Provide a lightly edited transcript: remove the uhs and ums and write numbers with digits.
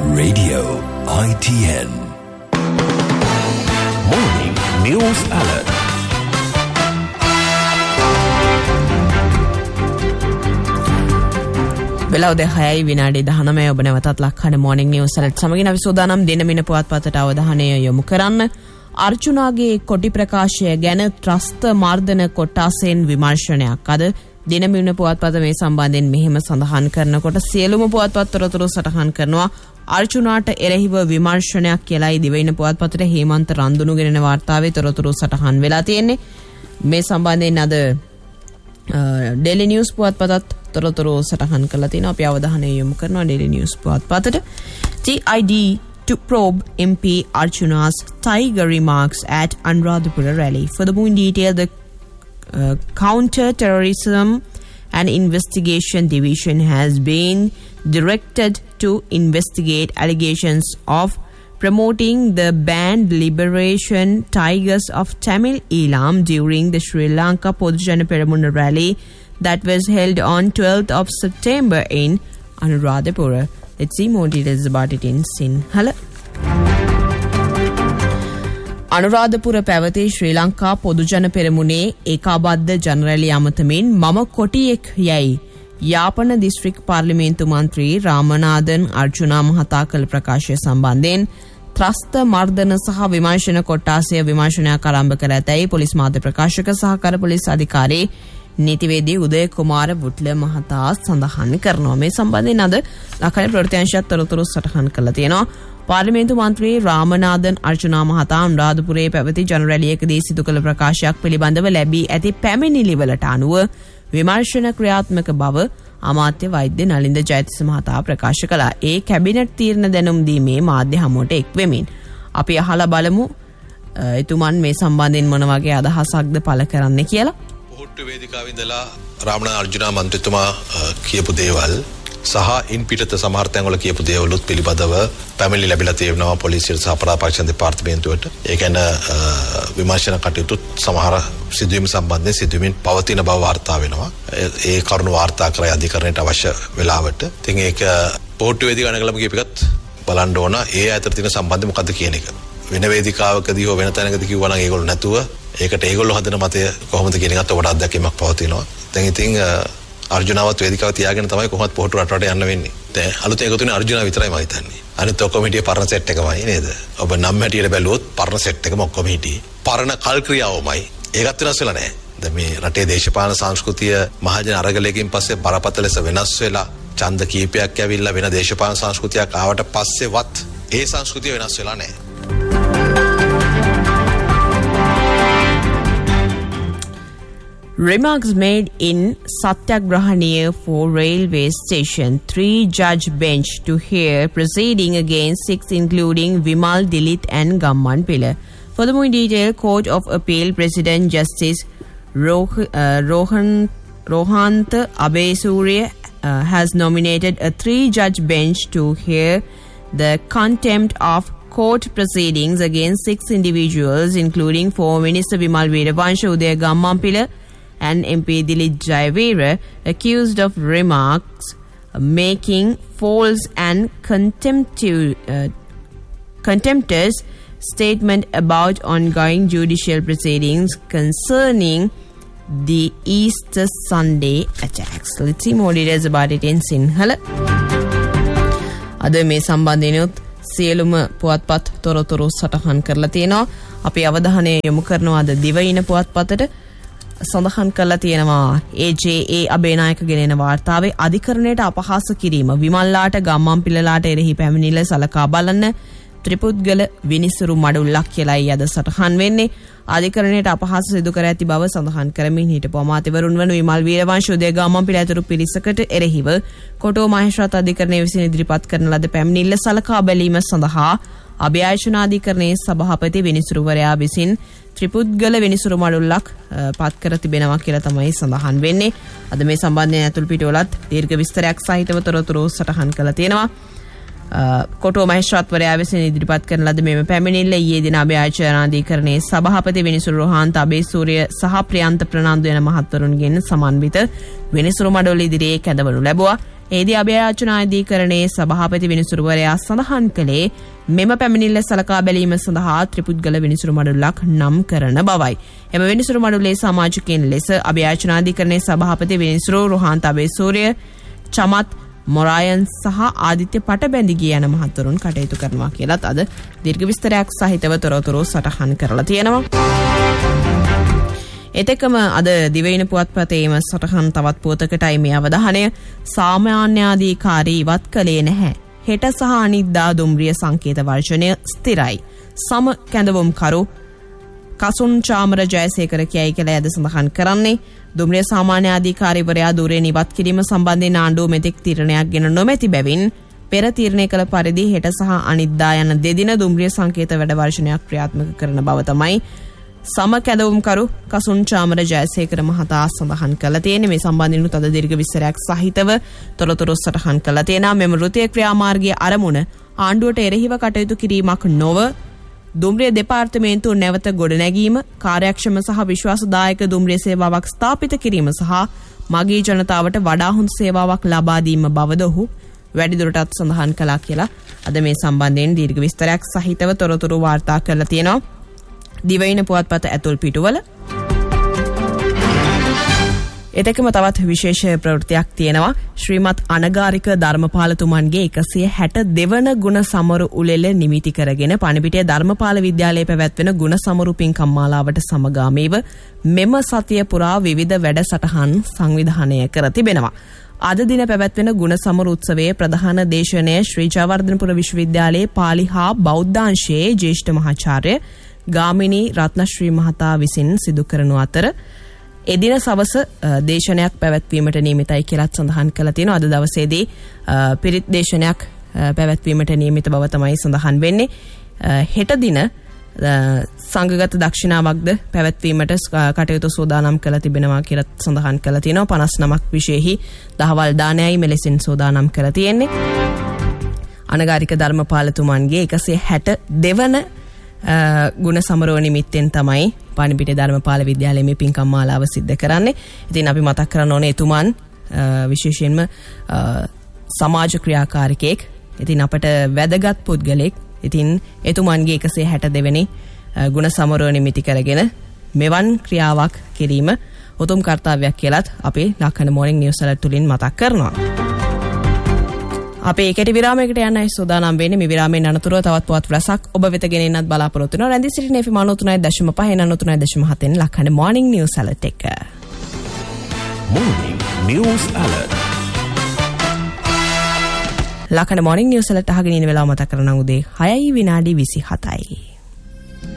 Radio ITN Morning News Alert. වෙලාව 10යි විනාඩි 19 ඔබ නැවතත් ලක්හඬ morning news alert සමගින් අපි සූදානම් දිනමින පුවත්පතට අවධානය යොමු කරන්න. අර්ජුනාගේ කොටි ප්‍රකාශය ගැන ත්‍රස්ත මර්ධන කොට්ටාසෙන් විමර්ශනයක්. අද දිනමින පුවත්පත මේ සම්බන්ධයෙන් මෙහෙම සඳහන් කරනකොට සියලුම පුවත්පත් තොරතුරු සටහන් කරනවා අර්ජුනාට එරෙහිව විමර්ශනයක් කියලායි දිවයින පුවත්පතට හේමන්ත රන්දුණු ගෙනෙන වාර්තාවේ තොරතුරු සටහන් වෙලා තියෙන්නේ. මේ සම්බන්ධයෙන් අද Daily News පුවත්පතත් තොරතුරු සටහන් කරලා තිනවා. අපි අවධානය යොමු කරනවා Daily News පුවත්පතට. TID to probe MP Arjuna's tiger remarks at Anuradhapura rally. Furthermore, in detail, the Counter-Terrorism and Investigation Division has been directed to investigate allegations of promoting the banned Liberation Tigers of Tamil Eelam during the Sri Lanka Podujana Peramuna rally that was held on 12th of September in Anuradhapura. Let's see more details about it in Sinhala. Anuradhapura පැවති ශ්‍රී ලංකා පොදුජන පෙරමුණේ ඒකාබද්ධ ජනරැලි අමතමින් මම කොටියෙක් යයි යාපන district පාර්ලිමේන්තු මන්ත්‍රී රාමනාදන් අර්ජුනා මහතා කළ ප්‍රකාශය සම්බන්ධයෙන් ත්‍රස්ත මර්ධන සහ විමර්ශන කොට්ටාසය විමර්ශනයක් ආරම්භ කර ඇතැයි පොලිස් මාධ්‍ය ප්‍රකාශක සහකාර පොලිස් අධිකාරී නීතිවේදී උදය කුමාර බුට්ල මහතා සඳහන් කරනවා. මේ සම්බන්ධයෙන් අද ලක්හඬ ප්‍රවෘත්ති තොරතුරු සටහන් කළා තියෙනවා. පාර්ලිමේන්තු මන්ත්‍රී රාමනාදන් අර්ජුනා මහතා අනුරාධපුරයේ පැවති ජනරැලියකදී සිදු කළ ප්‍රකාශයක් පිළිබඳව ලැබී ඇති පැමිණිලිවලට අනුව විමර්ශන ක්‍රියාත්මක බව අමාත්‍ය වෛද්‍ය නලින්ද ජයතිස්ස මහතා ප්‍රකාශ කළා. ඒ කැබිනට් තීරණ දැනුම් දීමේ මාධ්‍ය හමුවට එක් වෙමින් අපි අහලා බලමු එතුමන් මේ සම්බන්ධයෙන් මොන වගේ අදහසක්ද පළ කරන්නේ කියලා. පොහොට්ටු වේදිකාවේ ඉඳලා රාමනාදන් අර්ජුනා මන්ත්‍රීතුමා කියපු දේවල් සහ ඉන් පිටත සමහර තැන්වල කියපු දේවලුත් පිළිබඳව පැමිණිලි ලැබිලා තියෙනවා පොලිසියට සහ අපරාධ දෙපාර්තමේන්තුවට. ඒ කියන්නේ විමර්ශන කටයුතු සමහර සිදුවීම් සම්බන්ධයෙන් සිදුවීම් පවතින බව වාර්තා වෙනවා. ඒ කරුණු වාර්තා කරයි අධිකරණයට අවශ්‍ය වෙලාවට. ඉතින් ඒක පොහොට්ටු වේදිකාව නගලම කියපිකත් බලන්න ඕන ඒ අතර තියෙන සම්බන්ධය මොකද්ද කියන එක. වෙන වේදිකාවකදී හෝ වෙන තැනකදී කිව්වා නම් ඒගොල්ලෝ නැතුව ඒකට ඒගොල්ලෝ හදන මතය කොහොමද කියන එකත් ඔබට අත්දැකීමක් පවතිනවා. දැන් ඉතින් අර්ජුනාවත් වේදිකාව තියාගෙන තමයි කොහොමත් පොහොට්ටු රටට යන්න වෙන්නේ. දැන් අලුතෙන් එකතු වෙන අර්ජුනා විතරයි මම හිතන්නේ. අනිත් ඔක්කොම හිටියේ පරණ සෙට් එකමයි නේද? ඔබ නම් හැටියට බැලුවොත් පරණ සෙට් එකම ඔක්කොම හිටියේ. පරණ කල් ක්‍රියාවමයි. ඒකත් වෙනස් වෙලා නැහැ. දැන් මේ රටේ දේශපාලන සංස්කෘතිය මහජන අරගලයකින් පස්සේ බරපතල ලෙස වෙනස් වෙලා ඡන්ද කීපයක් ඇවිල්ලා වෙන දේශපාලන සංස්කෘතියක් ආවට පස්සේවත් ඒ සංස්කෘතිය වෙනස් වෙලා නැහැ. Remarks made in Satyagrahaniya for railway station. 3-judge bench to hear proceeding against 6 including Vimal Dilith and Gamman Pilla. Furthermore, in detail, Court of Appeal President Justice Rohant Abesurya has nominated a 3-judge bench to hear the contempt of court proceedings against 6 individuals including former Minister Vimal Veerawansha, Udaya Gamman Pilla and MP Dilith Jayavira, accused of remarks making false and contemptuous statement about ongoing judicial proceedings concerning the Easter Sunday attacks. Let's see more details about it in Sinhala. අද මේ සම්බන්ධයෙන් සියලුම පුවත්පත් තොරතුරු සටහන් කරලා තියෙනවා. අපි අවධානය යොමු කරනවා අද දිවයින පුවත්පතට. සඳහන් කරලා තියෙනවා AJA අබේනායක ගෙනෙන වාර්තාවේ අධිකරණයට අපහාස කිරීම විමල්ලාට ගම්මන් පිළලාට එරෙහි පැමිණිල්ල සලකා බලන්න ත්‍රිපුද්ගල විනිසුරු මඩුල්ලක් කියලායි අද සටහන් වෙන්නේ. අධිකරණයට අපහාස සිදු කර ඇති බව සඳහන් කරමින් හිටපු අමාත්‍යවරුන් වන විමල් වීරවංශ, උදය ගම්මන් පිළ ඇතුළු පිරිසකට එරෙහිව කොටුව මහේස්ත්‍රාත් අධිකරණය විසින් ඉදිරිපත් කරන ලද පැමිණිල්ල සලකා බැලීම සඳහා අභ්‍යර්ථනාධිකරණයේ සභාපති විනිසුරුවරයා විසින් ත්‍රිපුද්ගල විනිසුරු මඩුල්ලක් පත් කර තිබෙනවා කියලා තමයි සඳහන් වෙන්නේ. අද මේ සම්බන්ධයෙන් ඇතුළු පිටුවලත් දීර්ඝ විස්තරයක් සහිතව තොරතුරු සටහන් කරලා තියෙනවා. කොටුව මහේස්ත්‍රාත්වරයා විසින් ඉදිරිපත් කරන ලද මෙම පැමිණිල්ල ඊයේ දින අභ්‍යර්ථනාධිකරණයේ සභාපති විනිසුරු රෝහන්ත අබේසූරිය සහ ප්‍රියන්ත ප්‍රනාන්දු යන මහත්වරුන්ගෙන් සමන්විත විනිසුරු මඩුල්ල ඉදිරියේ කැඳවනු ලැබුවා. එෙහිදී අභයාචනා අධිකරණයේ සභාපති විනිසුරුවරයා සඳහන් කළේ මෙම පැමිණිල්ල සලකා බැලීම සඳහා ත්‍රිපුද්ගල විනිසුරු මඩුල්ලක් නම් කරන බවයි. එම විනිසුරු මඩුල්ලේ සමාජිකයන් ලෙස අභයාචනා අධිකරණයේ සභාපති විනිසුරු රුහාන්ත අබේසූරිය, චමත් මොරායන් සහ ආදිත්‍ය පටබැඳිගිය යන මහත්වරුන් කටයුතු කරනවා කියලත් අද දීර්ඝ විස්තරයක් සහිතව තොරතුරු සටහන් කරලා තියෙනවා. එතකම අද දිවයින පුවත්පතේම සටහන් තවත් පුවතකටයි මේ අවධානය. සාමාන්‍යාධිකාරී ඉවත් කළේ නැහැ. හෙට සහ අනිද්දා දුම්රිය සංකේත වර්ජනය ස්ථිරයි. සම කැඳවුම්කරු කසුන් චාමර ජයසේකර කියයි කියලා අද සඳහන් කරන්නේ. දුම්රිය සාමාන්‍යාධිකාරීවරයා ධුරයෙන් ඉවත් කිරීම සම්බන්ධයෙන් ආණ්ඩුව මෙතෙක් තීරණයක් ගෙන නොමැති බැවින් පෙර තීරණය කළ පරිදි හෙට සහ අනිද්දා යන දෙදින දුම්රිය සංකේත වැඩ වර්ෂණයක් ක්‍රියාත්මක කරන බව තමයි සම කැඳවුම්කරු කසුන් චාමර ජයසේකර මහතා සඳහන් කළා තියෙන්නේ. මේ සම්බන්ධයෙන් තද දීර්ඝ විස්තරයක් සහිතව තොරතුරු සටහන් කළා තියෙනවා. මෙම වෘත්තීය ක්‍රියාමාර්ගයේ අරමුණ ආණ්ඩුවට එරෙහිව කටයුතු කිරීමක් නොව දුම්රිය දෙපාර්තමේන්තුව නැවත ගොඩනැගීම, කාර්යක්ෂම සහ විශ්වාසදායක දුම්රිය සේවාවක් ස්ථාපිත කිරීම සහ මගී ජනතාවට වඩා හොඳ සේවාවක් ලබා දීම බවද ඔහු වැඩිදුරටත් සඳහන් කළා කියලා අද මේ සම්බන්ධයෙන් දීර්ඝ විස්තරයක් සහිතව තොරතුරු වාර්තා කරලා තියෙනවා. දිවයින පුවත්පත ඇතුල් පිටුවල. එතකම තවත් විශේෂ ප්‍රවෘත්තියක් තියෙනවා. ශ්‍රීමත් අනගාරික ධර්මපාලතුමන්ගේ 162 වන ගුණ සමරු උළෙල නිමිති කරගෙන පණිපිටිය ධර්මපාල විද්‍යාලයේ පැවැත්වෙන ගුණ සමරු පින්කම් මාලාවට සමගාමීව මෙම සතිය පුරා විවිධ වැඩසටහන් සංවිධානය කර තිබෙනවා. අද දින පැවැත්වෙන ගුණ සමරු උත්සවයේ ප්‍රධාන දේශනය ශ්‍රී ජයවර්ධනපුර විශ්වවිද්‍යාලයේ පාලි හා බෞද්ධාංශයේ ජ්‍යෙෂ්ඨ මහාචාර්ය ගාමිණී රත්නශ්‍රී මහතා විසින් සිදු කරනු අතර එදින සවස දේශනයක් පැවැත්වීමට නියමිතයි කියලා සඳහන් කළා තියෙනවා. අද දවසේදී පිරිත් දේශනයක් පැවැත්වීමට නියමිත බව තමයි සඳහන් වෙන්නේ. හෙට දින සංඝගත දක්ෂිනාවක්ද පැවැත්වීමට කටයුතු සූදානම් කළ තිබෙනවා කියලා සඳහන් කළා තියෙනවා. 59ක් විශේෂෙහි දහවල් දානයයි මෙලෙසින් සූදානම් කළා තියෙන්නේ. අනගාരിക ධර්මපාලතුමන්ගේ 162 වන ගුණ සමරෝ නිමිත්තෙන් තමයි පණිපිටිය ධර්මපාල විද්‍යාලයේ මේ පින්කම් මාලාව සිද්ධ කරන්නේ. ඉතින් අපි මතක් කරන්න ඕනේ එතුමන් විශේෂයෙන්ම සමාජ ක්‍රියාකාරිකයෙක්. ඉතින් අපට වැදගත් පුද්ගලෙක්. ඉතින් එතුමන්ගේ 162 වෙනි ගුණ සමරෝ නිමිති කරගෙන මෙවන් ක්‍රියාවක් කිරීම උතුම් කර්තව්‍යයක් කියලාත් අපි ලක්කන මොර්නිං නිවුස් ඇලර්ට් තුලින් මතක් කරනවා. අපේ කෙටි විරාමයකට යන්නයි සූදානම් වෙන්නේ. මේ විරාමයෙන් අනතුරුව තවත් පුවත් රසක් ඔබ වෙත ගෙනෙන්නත් බලාපොරොත්තු වෙනවා. රැඳී සිටින FM 93.5 93.7 ලක්කන මොර්නිං නිවුස් ඇලර්ට් එක. Morning News Alert. ලක්කන මොර්නිං news alert අහගෙන ඉන්න වෙලාව මතක් කරනවා උදේ 6:27යි.